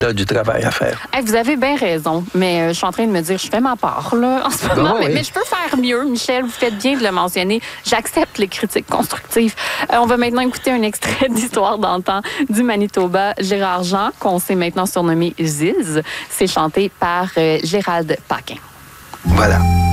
a du travail à faire. Hey, vous avez bien raison, mais je suis en train de me dire, je fais ma part là, en ce moment, mais je peux faire mieux. Michel, vous faites bien de le mentionner. J'accepte les critiques constructives. On va maintenant écouter un extrait d'Histoire d'antan du Manitoba, Gérard Jean, qu'on sait maintenant surnommé Ziz. C'est chanté par Gérald Paquin. Voilà.